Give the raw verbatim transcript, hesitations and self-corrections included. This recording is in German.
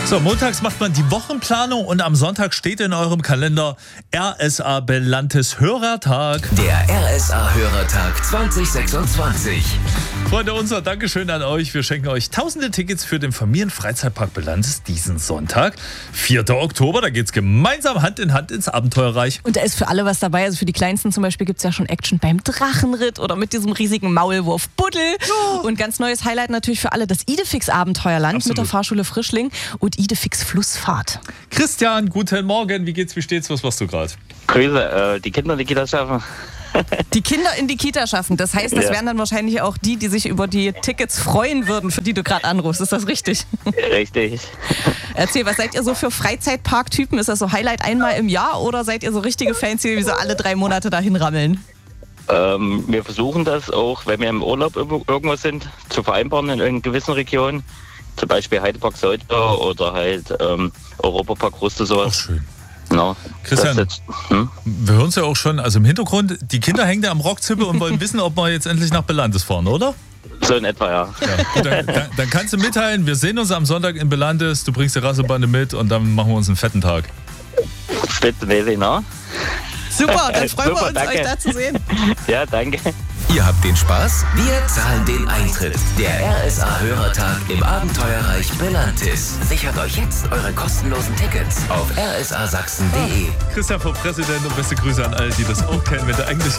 So, montags macht man die Wochenplanung und am Sonntag steht in eurem Kalender R S A Belantes Hörertag. Der R S A Hörertag zwanzig sechsundzwanzig. Freunde, unser Dankeschön an euch. Wir schenken euch tausende Tickets für den Familienfreizeitpark Belantes diesen Sonntag, vierten Oktober. Da geht's gemeinsam Hand in Hand ins Abenteuerreich. Und da ist für alle was dabei. Also für die Kleinsten zum Beispiel gibt es ja schon Action beim Drachenritt oder mit diesem riesigen Maulwurf Buddel. Ja. Und ganz neues Highlight natürlich für alle das Idefix Abenteuerland Absolut. mit der Fahrschule Frischling und Idefix Flussfahrt. Christian, guten Morgen. Wie geht's, wie steht's? Was machst du gerade? Grüße, äh, die Kinder in die Kita schaffen. Die Kinder in die Kita schaffen. Das heißt, das Ja. wären dann wahrscheinlich auch die, die sich über die Tickets freuen würden, für die du gerade anrufst. Ist das richtig? Richtig. Erzähl, was seid ihr so für Freizeitparktypen? Ist das so Highlight einmal im Jahr oder seid ihr so richtige Fans, die so alle drei Monate dahin rammeln? Ähm, wir versuchen das auch, wenn wir im Urlaub irgendwo sind, zu vereinbaren in einer gewissen Region. Zum Beispiel Heidepark Soltau oder halt ähm, Europapark Rust oder Ach, sowas. schön. Genau. Christian, Das jetzt, hm? wir hören es ja auch schon, also im Hintergrund, die Kinder hängen da am Rockzippel und wollen wissen, ob wir jetzt endlich nach Belantes fahren, oder? So in etwa, ja. Ja, gut, dann, dann, dann kannst du mitteilen, wir sehen uns am Sonntag in Belantes, du bringst die Rasselbande mit und dann machen wir uns einen fetten Tag. Spitzenmäßig, ne? Super, dann freuen Super, wir uns, danke. euch da zu sehen. Ja, danke. Ihr habt den Spaß, wir zahlen den Eintritt. Der R S A Hörertag im Abenteuerreich Belantes. Sichert euch jetzt eure kostenlosen Tickets auf r s a sachsen punkt d e. Christian, Frau Präsident, und beste Grüße an alle, die das auch kennen, wenn du eigentlich